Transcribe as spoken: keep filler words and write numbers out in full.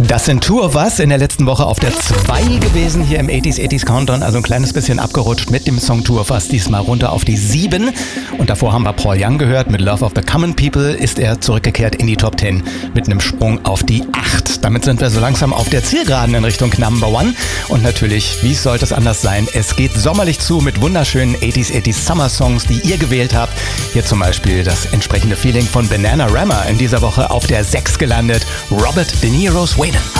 Das sind Two of Us in der letzten Woche auf der zwei gewesen hier im achtziger achtziger Countdown, also ein kleines bisschen abgerutscht mit dem Song Two of Us, diesmal runter auf die sieben. Und davor haben wir Paul Young gehört, mit Love of the Common People ist er zurückgekehrt in die Top zehn mit einem Sprung auf die acht. Damit sind wir so langsam auf der Zielgeraden in Richtung Number One. Und natürlich, wie sollte es anders sein, es geht sommerlich zu mit wunderschönen achtziger achtziger Summer Songs, die ihr gewählt habt. Hier zum Beispiel das entsprechende Feeling von Bananarama in dieser Woche auf der sechs gelandet, Robert De Niro's Waitin'.